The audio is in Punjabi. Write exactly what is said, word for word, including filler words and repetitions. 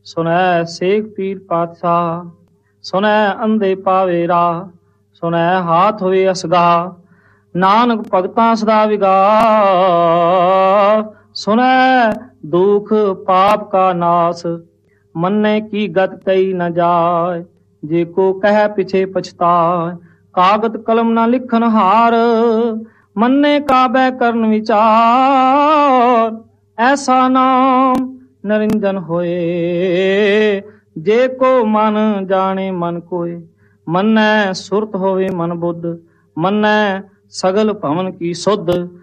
ਸੁਨੈ ਸੇਖ ਪੀਰ ਪਾਤਸ਼ਾਹ। ਸੁਨੈ ਅੰਧੇ ਪਾਵੇ ਰਾਹ, ਸੁਨੈ ਹਾਥ ਹੋਵੇ ਅਸਗਾ, ਨਾਨਕ ਭਗਤਾਂ ਸਦਾ ਵਿਗਾਸ। ਸੁਨੈ ਦੁਖ ਪਾਪ ਕਾ ਨਾਸ, ਮੰਨੇ ਕੀ ਗਤ ਕਈ ਨ ਜਾਏ, ਜੇ ਕੋ ਕਹਿ ਪਿਛੇ ਪਛਤਾਏ। ਕਾਗਤ ਕਲਮ ਨਾ ਲਿਖਨ ਹਾਰ, ਮੰਨੇ ਕਾਬੈ ਕਰਨ ਵਿਚਾਰ। ਐਸਾ ਨਾਮ ਨਰਿੰਜਨ ਹੋਏ, ਜੇ ਕੋ ਮਨ ਜਾਣੇ ਮਨ ਕੋਏ। ਮੰਨੈ ਸੁਰਤ ਹੋਵੇ ਮਨ ਬੁੱਧ, ਮੰਨੈ ਸਗਲ ਭਵਨ ਕੀ ਸੁਧ।